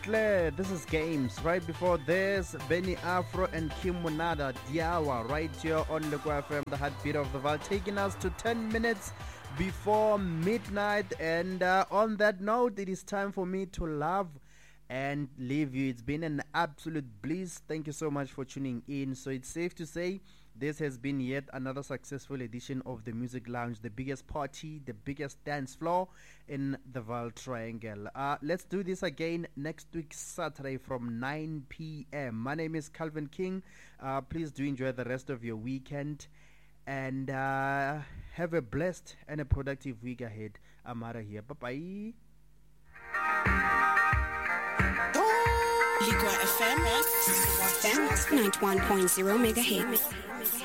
Claire, this is Games. Right before this, Benny Afro and Kim Munada, Diawa, right here on Lekwa FM, the heartbeat of the Val, taking us to 10 minutes before midnight. And on that note, it is time for me to love and leave you. It's been an absolute bliss. Thank you so much for tuning in. So it's safe to say this has been yet another successful edition of the Music Lounge, the biggest party, the biggest dance floor in the Val Triangle. Let's do this again next week, Saturday from 9 p.m. My name is Calvin King. Please do enjoy the rest of your weekend and have a blessed and a productive week ahead. Amara here. Bye-bye. Lekwa FM 91.0 megahertz.